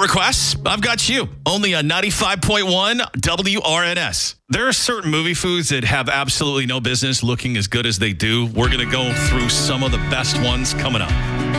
got requests? I've got you. Only on 95.1 WRNS. There are certain movie foods that have absolutely no business looking as good as they do. We're going to go through some of the best ones coming up.